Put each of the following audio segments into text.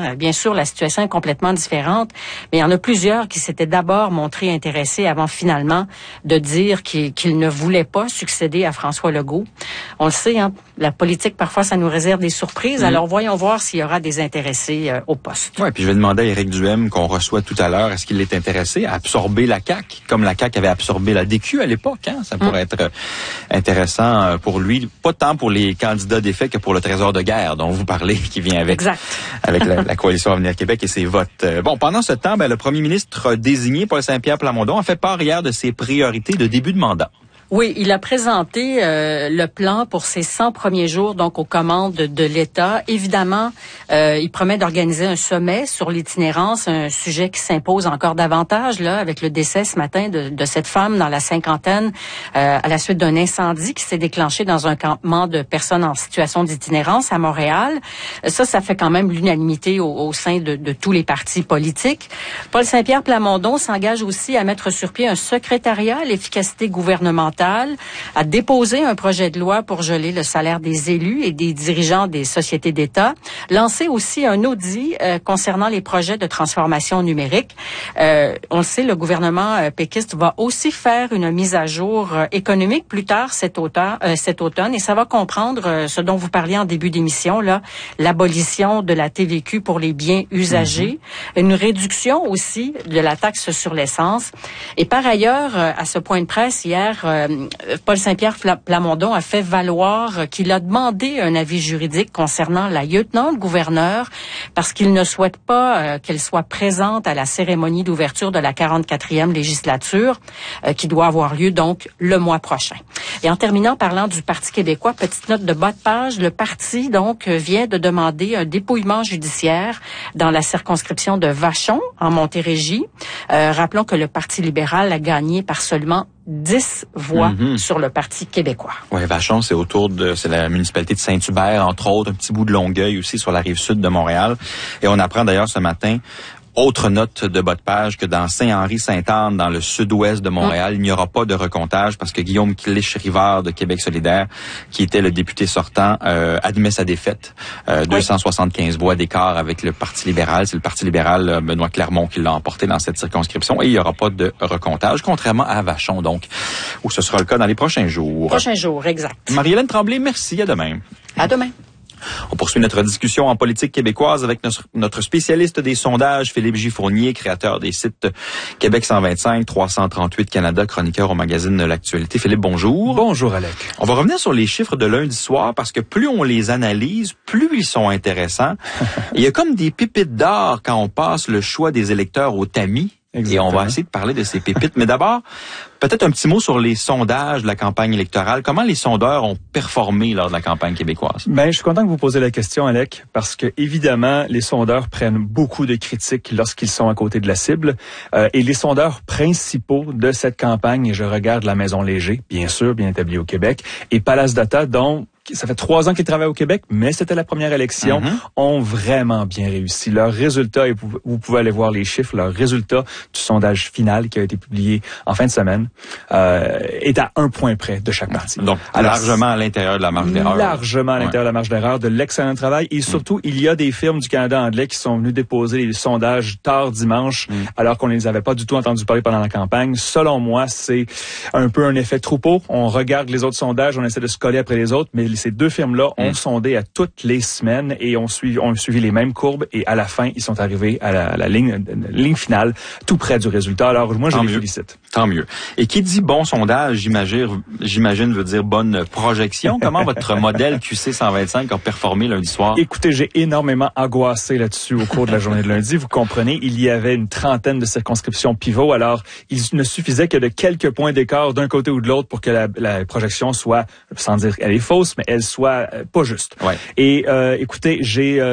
Hein. Bien sûr, la situation est complètement différente, mais il y en a plusieurs qui s'étaient d'abord montrés intéressés avant finalement de dire qu'ils ne voulaient pas succéder à François Legault. On le sait, hein, la politique, parfois, ça nous réserve des surprises. Alors, voyons voir s'il y aura des intéressés au poste. Oui, puis je vais demander à Éric Duhem, qu'on reçoit tout à l'heure, est-ce qu'il est intéressé à absorber la CAQ, comme la CAQ avait absorbé la DQ à l'époque, hein? Ça pourrait être intéressant pour lui, pas tant pour les candidats défaits que pour le trésor de guerre dont vous parlez, qui vient avec la Coalition Avenir Québec et ses votes. Bon, pendant ce temps, le premier ministre désigné, Paul Saint-Pierre Plamondon, a fait part hier de ses priorités de début de mandat. Oui, il a présenté le plan pour ses 100 premiers jours, donc aux commandes de l'État. Évidemment, il promet d'organiser un sommet sur l'itinérance, un sujet qui s'impose encore davantage là, avec le décès ce matin de cette femme dans la cinquantaine à la suite d'un incendie qui s'est déclenché dans un campement de personnes en situation d'itinérance à Montréal. Ça fait quand même l'unanimité au sein de tous les partis politiques. Paul Saint-Pierre Plamondon s'engage aussi à mettre sur pied un secrétariat à l'efficacité gouvernementale, à déposer un projet de loi pour geler le salaire des élus et des dirigeants des sociétés d'État, lancer aussi un audit concernant les projets de transformation numérique. On le sait, le gouvernement péquiste va aussi faire une mise à jour économique plus tard cet automne, et ça va comprendre ce dont vous parliez en début d'émission, là, l'abolition de la TVQ pour les biens usagés, une réduction aussi de la taxe sur l'essence. Et par ailleurs, à ce point de presse hier, Paul Saint-Pierre Plamondon a fait valoir qu'il a demandé un avis juridique concernant la lieutenant-gouverneur parce qu'il ne souhaite pas qu'elle soit présente à la cérémonie d'ouverture de la 44e législature qui doit avoir lieu donc le mois prochain. Et en terminant, parlant du Parti québécois, petite note de bas de page, le parti donc vient de demander un dépouillement judiciaire dans la circonscription de Vachon en Montérégie. Rappelons que le Parti libéral a gagné par seulement 10 voix sur le Parti québécois. Oui, Vachon, c'est la municipalité de Saint-Hubert, entre autres, un petit bout de Longueuil aussi sur la rive sud de Montréal. Et on apprend d'ailleurs ce matin, autre note de bas de page, que dans Saint-Henri-Sainte-Anne, dans le sud-ouest de Montréal, il n'y aura pas de recomptage parce que Guillaume Clich-Rivard de Québec solidaire, qui était le député sortant, admet sa défaite. 275 voix d'écart avec le Parti libéral. C'est le Parti libéral, Benoît Clermont, qui l'a emporté dans cette circonscription. Et il n'y aura pas de recomptage, contrairement à Vachon, donc, où ce sera le cas dans les prochains jours. Prochains jours, exact. Marie-Hélène Tremblay, merci. À demain. À demain. On poursuit notre discussion en politique québécoise avec notre spécialiste des sondages, Philippe J. Fournier, créateur des sites Québec 125, 338 Canada, chroniqueur au magazine L'Actualité. Philippe, bonjour. Bonjour, Alec. On va revenir sur les chiffres de lundi soir parce que plus on les analyse, plus ils sont intéressants. Il y a comme des pépites d'or quand on passe le choix des électeurs au tamis. Exactement. Et on va essayer de parler de ces pépites. Mais d'abord, peut-être un petit mot sur les sondages de la campagne électorale. Comment les sondeurs ont performé lors de la campagne québécoise? Je suis content que vous posiez la question, Alec, parce que évidemment, les sondeurs prennent beaucoup de critiques lorsqu'ils sont à côté de la cible. Et les sondeurs principaux de cette campagne, et je regarde la Maison Léger, bien sûr, bien établie au Québec, et Palace Data, dont ça fait 3 ans qu'ils travaillent au Québec, mais c'était la première élection, ont vraiment bien réussi. Leurs résultats, et vous pouvez aller voir les chiffres, leurs résultats du sondage final qui a été publié en fin de semaine, est à 1 point près de chaque parti. Donc, largement à l'intérieur de la marge d'erreur. Largement à l'intérieur de la marge d'erreur, de l'excellent travail. Et surtout, il y a des firmes du Canada anglais qui sont venues déposer les sondages tard dimanche, alors qu'on ne les avait pas du tout entendus parler pendant la campagne. Selon moi, c'est un peu un effet troupeau. On regarde les autres sondages, on essaie de se coller après les autres, mais ces 2 firmes-là ont sondé à toutes les semaines et ont suivi les mêmes courbes, et à la fin, ils sont arrivés à la ligne finale, tout près du résultat. Alors, moi, je les félicite. Tant mieux. Et qui dit bon sondage, j'imagine veut dire bonne projection. Comment votre modèle QC 125 a performé lundi soir? Écoutez, j'ai énormément angoissé là-dessus au cours de la journée de lundi. Vous comprenez, il y avait une trentaine de circonscriptions pivots. Alors, il ne suffisait que de quelques points d'écart d'un côté ou de l'autre pour que la projection soit, sans dire qu'elle est fausse, mais elle soit pas juste. Ouais. Et écoutez, j'ai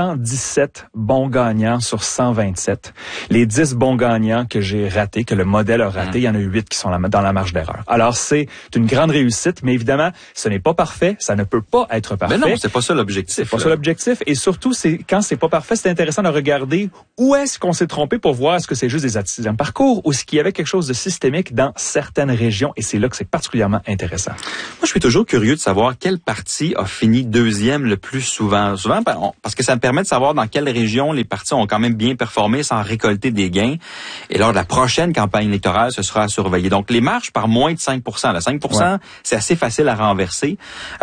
117 bons gagnants sur 127. Les 10 bons gagnants que j'ai ratés, que le modèle a ratés, il y en a 8 qui sont dans la marge d'erreur. Alors, c'est une grande réussite, mais évidemment, ce n'est pas parfait, ça ne peut pas être parfait. Mais non, c'est pas ça l'objectif. C'est pas ça l'objectif. Et surtout, quand c'est pas parfait, c'est intéressant de regarder où est-ce qu'on s'est trompé pour voir est-ce que c'est juste des accidents de parcours ou est-ce qu'il y avait quelque chose de systémique dans certaines régions. Et c'est là que c'est particulièrement intéressant. Moi, je suis toujours curieux de savoir quelle parti a fini deuxième le plus souvent? Souvent, parce que ça me permet de savoir dans quelle région les partis ont quand même bien performé sans récolter des gains. Et lors de la prochaine campagne électorale, ce sera à surveiller. Donc, les marges par moins de 5%. Là, 5%, c'est assez facile à renverser.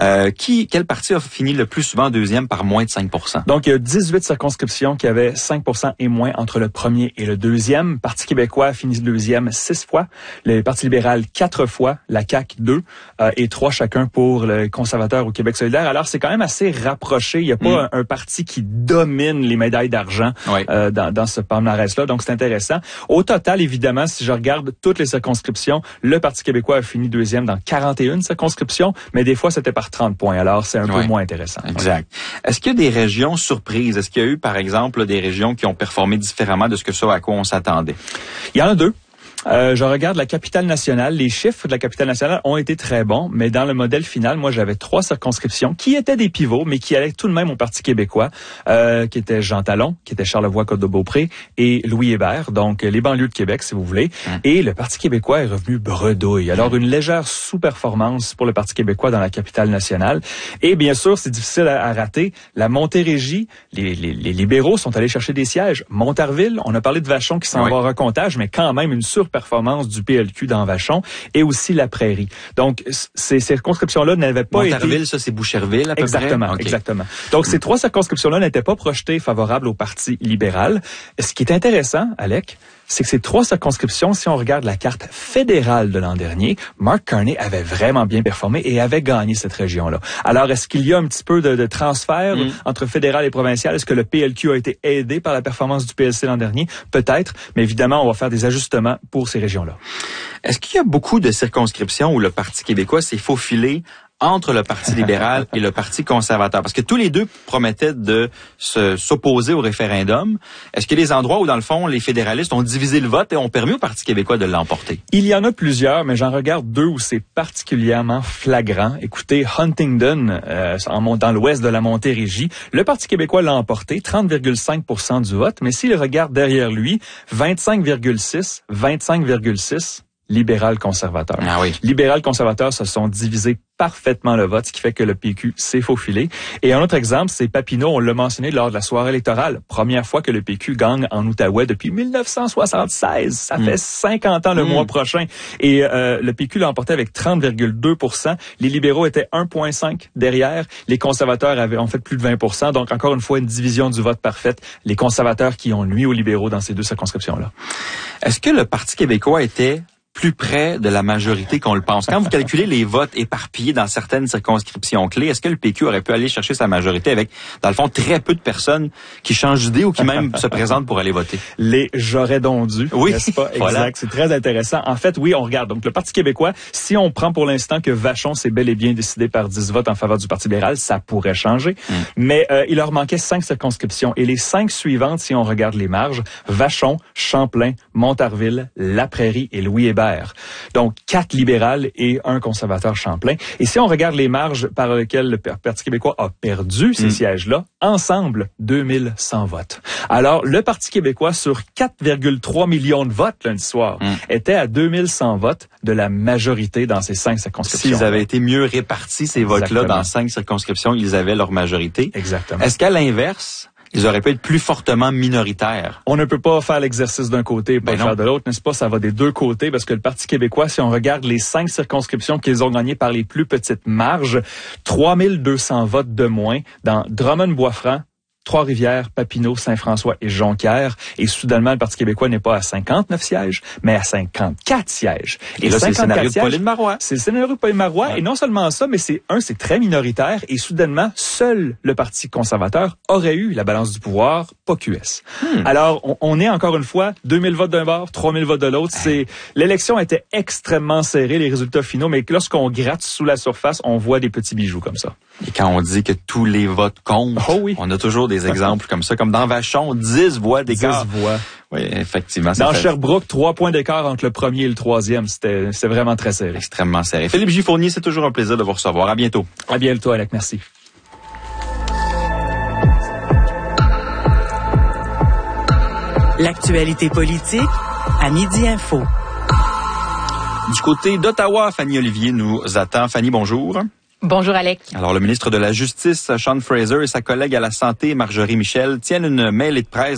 Quel parti a fini le plus souvent deuxième par moins de 5%? Donc, il y a 18 circonscriptions qui avaient 5% et moins entre le premier et le deuxième. Parti québécois a fini deuxième 6 fois. Le Parti libéral 4 fois. La CAQ 2 et 3 chacun pour le conservateur au Québec solidaire. Alors, c'est quand même assez rapproché. Il n'y a pas un parti qui domine les médailles d'argent dans ce palmarès-là. Donc, c'est intéressant. Au total, évidemment, si je regarde toutes les circonscriptions, le Parti québécois a fini deuxième dans 41 circonscriptions, mais des fois, c'était par 30 points. Alors, c'est un peu moins intéressant. Exact. Est-ce qu'il y a des régions surprises? Est-ce qu'il y a eu, par exemple, des régions qui ont performé différemment de ce à quoi on s'attendait? Il y en a 2. Je regarde la capitale nationale. Les chiffres de la capitale nationale ont été très bons, mais dans le modèle final, moi, j'avais 3 circonscriptions qui étaient des pivots, mais qui allaient tout de même au Parti québécois, qui étaient Jean Talon, qui était Charlevoix-Côte-de-Beaupré, et Louis Hébert, donc les banlieues de Québec, si vous voulez. Et le Parti québécois est revenu bredouille. Alors, une légère sous-performance pour le Parti québécois dans la capitale nationale. Et bien sûr, c'est difficile à rater. La Montérégie, les libéraux sont allés chercher des sièges. Montarville, on a parlé de Vachon qui s'en va au recomptage, mais quand même une performance du PLQ dans Vachon et aussi la Prairie. Donc, ces circonscriptions-là n'avaient pas été... Montarville, ça, c'est Boucherville, à peu exactement, près? Exactement. Donc, ces 3 circonscriptions-là n'étaient pas projetées favorables au Parti libéral. Ce qui est intéressant, Alec, c'est que ces 3 circonscriptions, si on regarde la carte fédérale de l'an dernier, Mark Carney avait vraiment bien performé et avait gagné cette région-là. Alors, est-ce qu'il y a un petit peu de transfert entre fédéral et provincial? Est-ce que le PLQ a été aidé par la performance du PLC l'an dernier? Peut-être, mais évidemment, on va faire des ajustements pour ces régions-là. Est-ce qu'il y a beaucoup de circonscriptions où le Parti québécois s'est faufilé entre le Parti libéral et le Parti conservateur? Parce que tous les deux promettaient de s'opposer au référendum. Est-ce qu'il y a des endroits où, dans le fond, les fédéralistes ont divisé le vote et ont permis au Parti québécois de l'emporter? Il y en a plusieurs, mais j'en regarde 2 où c'est particulièrement flagrant. Écoutez, Huntingdon, dans l'ouest de la Montérégie, le Parti québécois l'a emporté, 30,5% du vote, mais s'il regarde derrière lui, 25,6, libéral-conservateur. Ah oui. Libéral-conservateur se sont divisés parfaitement le vote, ce qui fait que le PQ s'est faufilé. Et un autre exemple, c'est Papineau, on l'a mentionné lors de la soirée électorale. Première fois que le PQ gagne en Outaouais depuis 1976. Ça fait 50 ans le mois prochain. Et le PQ l'a emporté avec 30,2%. Les libéraux étaient 1,5 derrière. Les conservateurs ont fait plus de 20%. Donc, encore une fois, une division du vote parfaite. Les conservateurs qui ont nui aux libéraux dans ces 2 circonscriptions-là. Est-ce que le Parti québécois était plus près de la majorité qu'on le pense? Quand vous calculez les votes éparpillés dans certaines circonscriptions clés, est-ce que le PQ aurait pu aller chercher sa majorité avec, dans le fond, très peu de personnes qui changent d'idée ou qui même se présentent pour aller voter? Les j'aurais donc dû, n'est-ce pas? Voilà. Exact, c'est très intéressant. En fait, oui, on regarde. Donc, le Parti québécois, si on prend pour l'instant que Vachon s'est bel et bien décidé par 10 votes en faveur du Parti libéral, ça pourrait changer. Mais il leur manquait 5 circonscriptions. Et les 5 suivantes, si on regarde les marges, Vachon, Champlain, Montarville, La Prairie et Louis Hébert. Donc, 4 libérales et 1 conservateur Champlain. Et si on regarde les marges par lesquelles le Parti québécois a perdu ces sièges-là, ensemble, 2100 votes. Alors, le Parti québécois, sur 4,3 millions de votes lundi soir, était à 2100 votes de la majorité dans ces 5 circonscriptions. S'ils avaient été mieux répartis, ces votes-là, dans 5 circonscriptions, ils avaient leur majorité. Exactement. Est-ce qu'à l'inverse, ils auraient pu être plus fortement minoritaires? On ne peut pas faire l'exercice d'un côté et pas faire de l'autre, n'est-ce pas? Ça va des 2 côtés parce que le Parti québécois, si on regarde les 5 circonscriptions qu'ils ont gagnées par les plus petites marges, 3200 votes de moins dans Drummond-Bois-Franc, Trois-Rivières, Papineau, Saint-François et Jonquière. Et soudainement, le Parti québécois n'est pas à 59 sièges, mais à 54 sièges. Et là, c'est le scénario de Pauline Marois. C'est le scénario de Pauline Marois. Ouais. Et non seulement ça, mais c'est très minoritaire. Et soudainement, seul le Parti conservateur aurait eu la balance du pouvoir, pas QS. Alors, on est encore une fois 2000 votes d'un bord, 3000 votes de l'autre. L'élection était extrêmement serrée, les résultats finaux, mais lorsqu'on gratte sous la surface, on voit des petits bijoux comme ça. Et quand on dit que tous les votes comptent, on a toujours des exemples comme ça. Comme dans Vachon, 10 voix d'écart. 10 voix. Oui, effectivement. Dans Sherbrooke, 3 points d'écart entre le premier et le troisième. C'était vraiment très serré. Extrêmement serré. Philippe J. Fournier, c'est toujours un plaisir de vous recevoir. À bientôt. À bientôt, Alec. Merci. L'actualité politique à Midi Info. Du côté d'Ottawa, Fanny Olivier nous attend. Fanny, bonjour. Bonjour Alec. Alors, le ministre de la Justice, Sean Fraser, et sa collègue à la Santé, Marjorie Michel, tiennent une mêlée de presse